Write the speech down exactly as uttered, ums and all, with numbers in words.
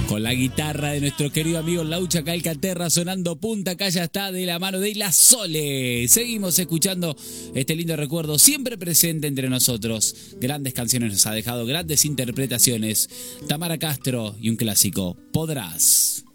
Con la guitarra de nuestro querido amigo Laucha Calcaterra sonando punta, acá ya está de la mano de La Sole. Seguimos escuchando este lindo recuerdo siempre presente entre nosotros. Grandes canciones nos ha dejado, grandes interpretaciones. Tamara Castro y un clásico, Podrás.